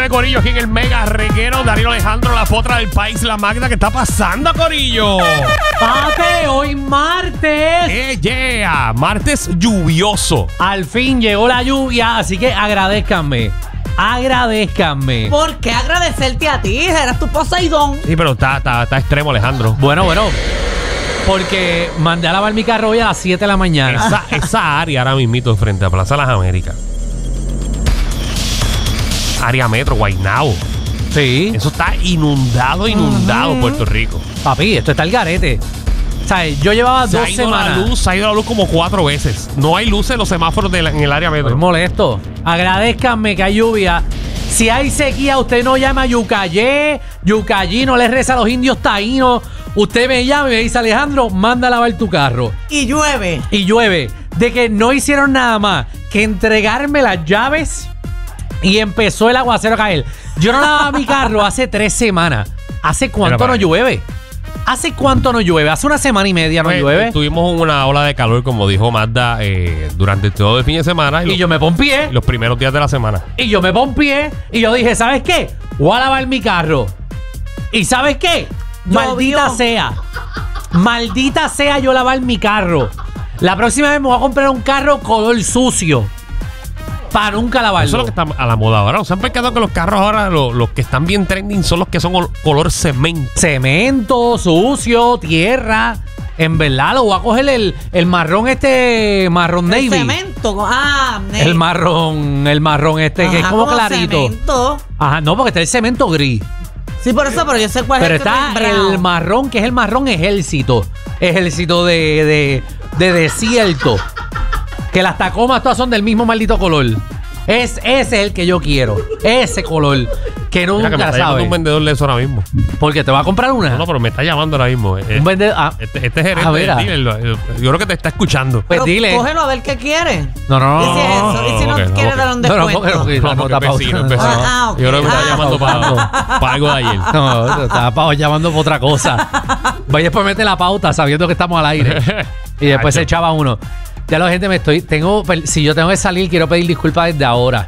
corillo, aquí en el Mega Reguero. Danilo Alejandro, la potra del país, la Magda. ¿Qué está pasando, corillo? Papi, hoy martes. Yeah, martes lluvioso. Al fin llegó la lluvia, así que agradézcanme. Agradézcanme. ¿Por qué agradecerte a ti? Eras tu Poseidón. Sí, pero está extremo, Alejandro. Bueno, porque mandé a lavar mi carro hoy a las 7 de la mañana. Esa área ahora mismito frente a Plaza Las Américas. Área Metro, Guaynabo. Sí. Eso está inundado, Puerto Rico. Papi, esto está el garete. O sea, yo llevaba 2 semanas. Se ha ido la luz como 4 veces. No hay luces en los semáforos en el área Metro. Estoy molesto. Agradézcanme que hay lluvia. Si hay sequía, usted no llama a Yucayé. Yucayí no le reza a los indios taínos. Usted me llama y me dice, Alejandro, manda a lavar tu carro. Y llueve. Y llueve. De que no hicieron nada más que entregarme las llaves y empezó el aguacero a caer. Yo no lavaba mi carro hace 3 semanas. ¿Hace cuánto no llueve? ¿Hace cuánto no llueve? Hace 1 semana y media no llueve. Tuvimos una ola de calor, como dijo Magda, durante todo el fin de semana. Y yo me pompié. Los primeros días de la semana. Y yo me pompié. Y yo dije, ¿sabes qué? Voy a lavar mi carro. ¿Y sabes qué? Maldita sea yo lavar mi carro. La próxima vez me voy a comprar un carro color sucio. Para nunca lavarlo. Eso es lo que está a la moda ahora. ¿Se han percatado que los carros ahora, los que están bien trending, son los que son color cemento? Cemento, sucio, tierra. En verdad, lo voy a coger el marrón marrón navy. El cemento. Navy. El marrón que es como clarito. Cemento. Ajá, no, porque está el cemento gris. Sí, por eso, pero yo sé cuál es el que está el marrón, que es el marrón ejército. Ejército de desierto. Que las Tacomas todas son del mismo maldito color. Ese es el que yo quiero. Ese color. Que nunca me está llamando un vendedor de eso ahora mismo. Porque te va a comprar una. No, pero me está llamando ahora mismo. Un vendedor. Este gerente del dealer, yo creo que te está escuchando. Pues dile. Cógelo a ver qué quiere. No. ¿Y si es eso? ¿Y si no quiere dar un descuento? No, vecino. Okay. Yo creo que me está llamando para algo de ayer. No, estaba llamando para otra cosa. Vaya, después mete la pauta sabiendo que estamos al aire. Y después se echaba uno. Ya la gente si yo tengo que salir, quiero pedir disculpas desde ahora.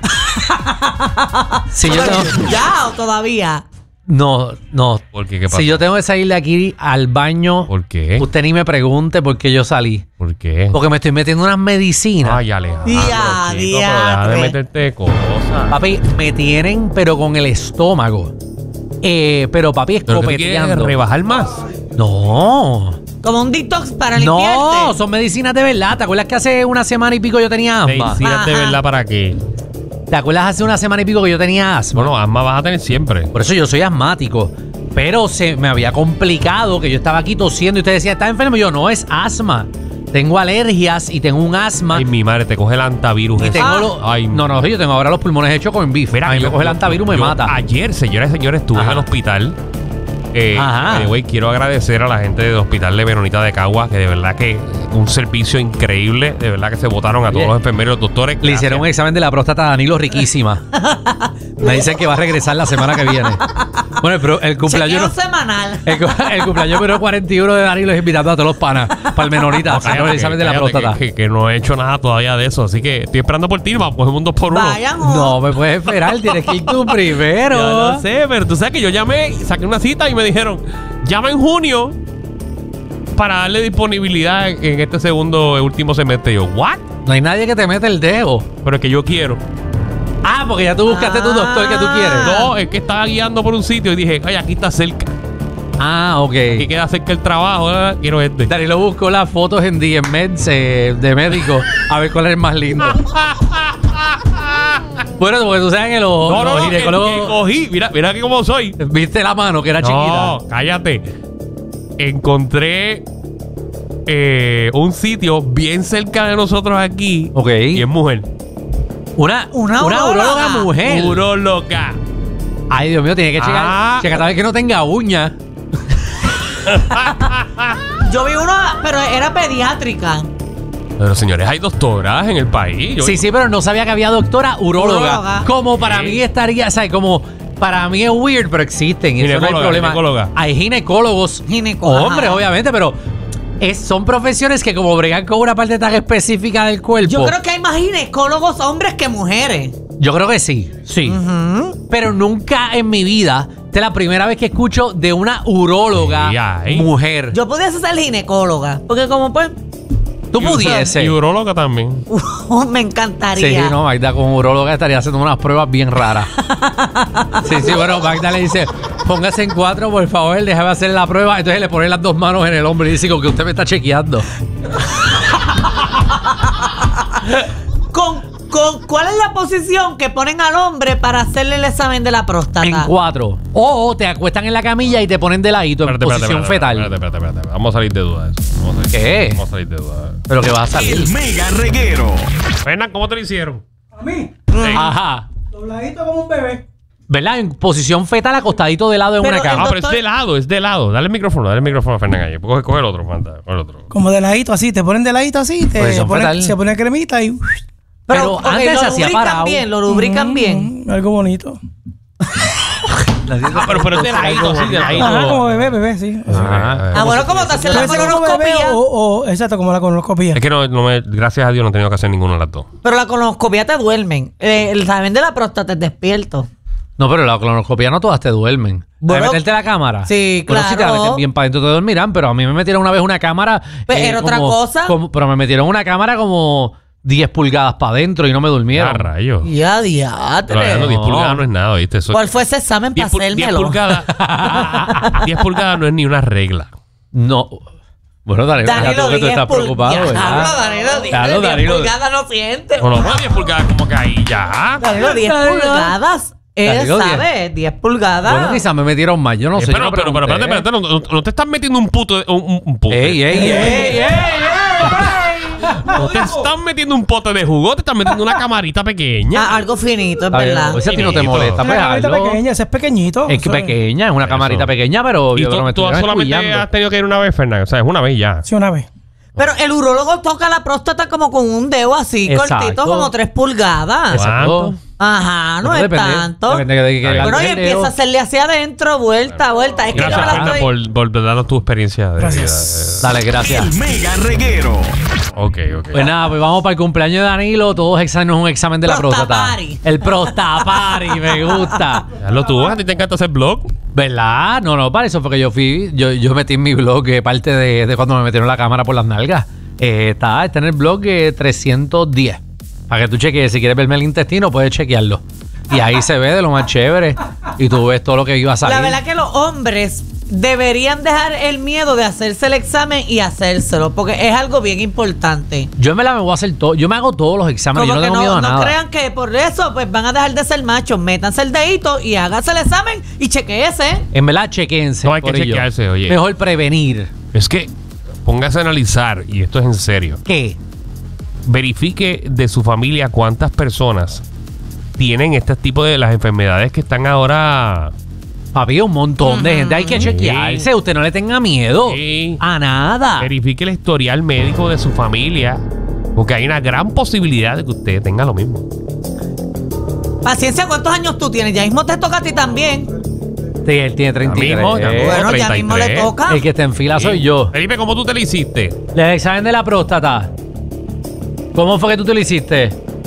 ¿Ya o todavía? No. ¿Por qué? ¿Qué pasa? Si yo tengo que salir de aquí al baño, ¿por qué? Usted ni me pregunte por qué yo salí. ¿Por qué? Porque me estoy metiendo unas medicinas. Ay, Alejandro, Día. pero deja de meterte cosas. Papi, me tienen, pero con el estómago. Pero papi, escopeteando. ¿Quieres rebajar más? No. Como un detox para limpiarte. No, son medicinas de verdad. ¿Te acuerdas que hace 1 semana y pico yo tenía asma? ¿Medicinas de verdad para qué? ¿Te acuerdas hace 1 semana y pico que yo tenía asma? Bueno, asma vas a tener siempre. Por eso yo soy asmático. Pero se me había complicado que yo estaba aquí tosiendo y usted decía, ¿estás enfermo? Y yo, no, es asma. Tengo alergias y tengo un asma. Ay, mi madre, te coge el antivirus. Y tengo no, yo tengo ahora los pulmones hechos con beef. Mira, a mí me coge el antivirus, me mata. Ayer, señoras y señores, estuve en el hospital. Quiero agradecer a la gente del hospital de Veronita de Caguas, que de verdad que un servicio increíble, de verdad que se votaron a todos los enfermeros y los doctores. Le hicieron un examen de la próstata a Danilo riquísima. Me dicen que va a regresar la semana que viene. Bueno, pero el cumpleaños semanal. El cumpleaños número 41 de Danilo es invitando a todos los panas para el menorita, hacer el examen de la próstata. Que no he hecho nada todavía de eso, así que estoy esperando por ti, vamos, cogemos un 2 por 1. No me puedes esperar, tienes que ir tú primero. Yo no sé, pero tú sabes que yo llamé, saqué una cita y me dijeron, llama en junio para darle disponibilidad en este último semestre. Y yo, ¿what? No hay nadie que te mete el dedo. Pero es que yo quiero. Porque ya tú buscaste tu doctor que tú quieres. No, es que estaba guiando por un sitio y dije, ay, aquí está cerca. Ok. Aquí queda cerca el trabajo, quiero este. Danilo buscó las fotos en DMeds de médico a ver cuál es el más lindo. Bueno, porque tú sabes que los ginecólogos... que cogí, mira aquí cómo soy. ¿Viste la mano que era chiquita? No, cállate. Encontré un sitio bien cerca de nosotros aquí. Ok. Y es mujer. Una uróloga mujer. Uróloga. Ay, Dios mío, tiene que checar cada vez que no tenga uñas. Yo vi una, pero era pediátrica. Pero señores, hay doctoras en el país. Sí, pero no sabía que había doctora uróloga. Como para mí estaría, o sea, como para mí es weird, pero existen. Y eso no hay problema. Hay ginecólogos. Hombres, obviamente, pero son profesiones que como bregan con una parte tan específica del cuerpo. Yo creo que hay más ginecólogos hombres que mujeres. Yo creo que sí, sí. Pero nunca en mi vida, esta es la primera vez que escucho de una uróloga mujer. Yo pudiese ser ginecóloga, porque como pues... Tú pudiese. Y uróloga también. Me encantaría. Sí, no, Magda como uróloga estaría haciendo unas pruebas bien raras. Sí, bueno, Magda le dice, póngase en 4, por favor, déjame hacer la prueba. Entonces le pone las 2 manos en el hombro y dice, como que usted me está chequeando. ¿Cuál es la posición que ponen al hombre para hacerle el examen de la próstata? En 4. O te acuestan en la camilla y te ponen de ladito en posición fetal. Espérate. Vamos a salir de duda de eso. ¿Qué? Vamos a salir de duda. Pero que vas a salir. El mega reguero. Fernan, ¿cómo te lo hicieron? A mí, Ajá. dobladito como un bebé. ¿Verdad? En posición fetal, acostadito de lado en Pero una cama. Ah, pero es de lado. Dale el micrófono a Fernan ahí. Coge el otro, manda. Coge el otro. Como de ladito así, te ponen de ladito así, Posición fetal. se pone cremita y... Pero antes se hacía parado. Lo lubrican bien. Algo bonito. Pero es de ladito, así, de ladito. Ajá, como bebé, sí. Bueno, como te hacen la Puede ser como bebé colonoscopia. exacto, como la colonoscopia. Es que gracias a Dios no he tenido que hacer ninguna de las dos. Pero la colonoscopia te duermen. El examen de la próstata es despierto. No, pero la colonoscopia no todas te duermen. Bueno, ¿De meterte la cámara? sí, Pero si te la claro. meten bien para adentro te dormirán, pero a mí me metieron una vez una cámara... Pues era otra cosa. Pero me metieron una cámara como 10 pulgadas para adentro y no me durmieron. Rayos. Ya, Pero diatre. 10 pulgadas no es nada, ¿viste? Eso, ¿Cuál fue ese examen para 10 hacérmelo? pulgadas. 10 pulgadas no es ni una regla. No. Bueno, Danilo, que tú estás preocupado, ¿verdad? Danilo, 10 pulgadas no siente. Bueno, no 10 pulgadas como que ahí ya. Danilo, 10 pulgadas. Danilo, ¿Sabes? 10 pulgadas. Bueno, quizás me metieron mal. Yo no sé. Pero espérate, no te estás metiendo un puto. Un puto. ¡Ey! No te estás metiendo un pote de jugo, te estás metiendo una camarita pequeña. Algo finito, es Está bien, verdad. pues si a ti no te Finito. molesta, pues Una camarita hazlo. pequeña, ese es pequeñito. Es que pequeña, es una camarita pequeña, pero Y yo creo que me tú estuvieron solamente escuchando. has tenido que ir una vez, Fernan. O sea, es una vez ya. Sí, una vez. Pero el urólogo toca la próstata como con un dedo así, Exacto. cortito, como 3 pulgadas. Exacto. Ajá, no Bueno, es depende- tanto. depende de que Bueno, y el dedo. empieza a hacerle hacia adentro, vuelta. Es que yo Gracias, me la Fernan, estoy... por darnos tu experiencia de vida. Dale, gracias. El mega reguero. Ok. Pues nada, pues vamos para el cumpleaños de Danilo. Todos exámenes, un examen de la próstata. Prostapari. El prostapari, me gusta. Hazlo tú, a ti te encanta hacer blog. ¿Verdad? No, para eso fue que yo fui. Yo metí en mi blog parte de cuando me metieron la cámara por las nalgas. Está en el blog 310. Para que tú cheques, si quieres verme el intestino, puedes chequearlo. Y ahí se ve de lo más chévere. Y tú ves todo lo que iba a salir. La verdad que los hombres deberían dejar el miedo de hacerse el examen y hacérselo, porque es algo bien importante. Yo me voy a hacer todo. Yo me hago todos los exámenes. Como Yo no que tengo miedo a no nada. crean que por eso pues van a dejar de ser machos. Métanse el dedito y háganse el examen y chequéese. En verdad, chequense. No hay que por ello. chequearse, oye. Mejor prevenir. Es que póngase a analizar, y esto es en serio. ¿Qué? Verifique de su familia cuántas personas tienen este tipo de las enfermedades que están ahora. Papi, un montón de gente. Hay que chequearse. Usted no le tenga miedo Sí. a nada. Verifique el historial médico de su familia, porque hay una gran posibilidad de que usted tenga lo mismo. Paciencia, ¿cuántos años tú tienes? Ya mismo te toca a ti también. Sí, él tiene 33. mismo, ya mismo. Bueno, ya 33. mismo le toca. El que está en fila soy yo. Felipe, ¿cómo tú te lo hiciste? El examen de la próstata. ¿Cómo fue que tú te lo hiciste?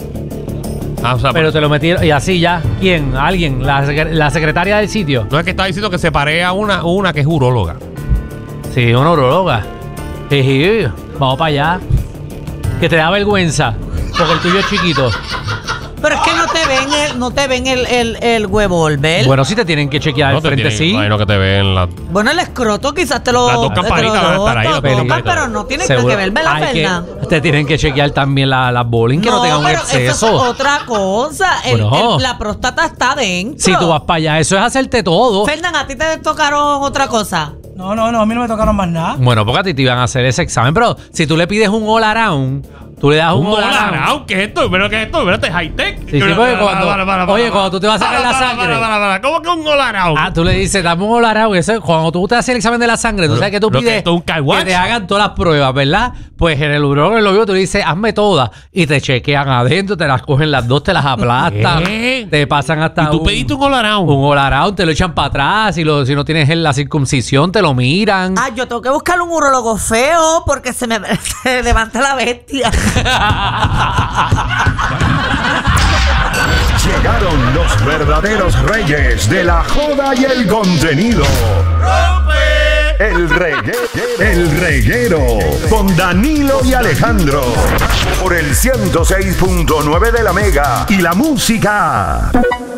O sea, Pero te lo metieron. Y así ya. ¿Quién? ¿Alguien? ¿La secretaria del sitio? no es que estaba diciendo que separé a una que es uróloga. Sí, una urologa. Jeje, vamos para allá. Que te da vergüenza. Porque el tuyo es chiquito. Pero es que no te ven el huevolver. Bueno, sí te tienen que chequear al te frente, tienen- sí. Imagino que te ven la. Bueno, el escroto quizás te lo... Las dos campanitas van a estar ahí, te lo las dos tocan, campanitas. pero no tienes Seguro. que verme la Hay perna. Te tienen que chequear también las bowling que no tengan un pero eso exceso. es otra cosa. Bueno. La próstata está dentro. Si tú vas para allá, eso es hacerte todo. Fernán, ¿a ti te tocaron otra cosa? No, a mí no me tocaron más nada. Bueno, porque a ti te iban a hacer ese examen, pero si tú le pides un all around, tú le das un all around. ¿Qué es esto? ¿Pero qué es esto? Espérate, high-tech. Sí, porque cuando tú te vas a sacar la sangre. ¿Cómo que un all-around? Ah, tú le dices, dame un all around. Cuando tú te haces el examen de la sangre, tú sabes que tú Lo que pides esto es un car wash. que te hagan todas las pruebas, ¿verdad? Pues en el urólogo en lo vivo tú le dices, hazme todas. Y te chequean adentro, te las cogen las dos, te las aplastan. ¿Qué? Te pasan hasta ¿Y tú pediste un all-around? un all around, te lo echan para atrás. Si no tienes la circuncisión, te lo miran. Ah, yo tengo que buscar un urólogo feo porque se me se levanta la bestia. Llegaron los verdaderos reyes de la joda y el contenido. El reguero con Danilo y Alejandro por el 106.9 de la Mega y la música.